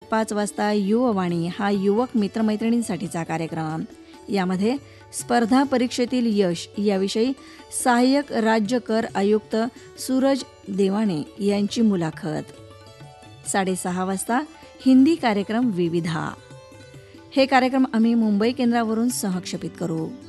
5 वाजता युववाणी हा युवक मित्रमैत्रिणींसाठीचा कार्यक्रम. यामध्ये स्पर्धा परीक्षेतील यश याविषयी सहाय्यक राज्य कर आयुक्त सूरज देवाणे यांची मुलाखत. 6:30 वाजता हिंदी कार्यक्रम विविधा. हे कार्यक्रम आम्ही मुंबई केंद्रावरून सहक्षेपित करू.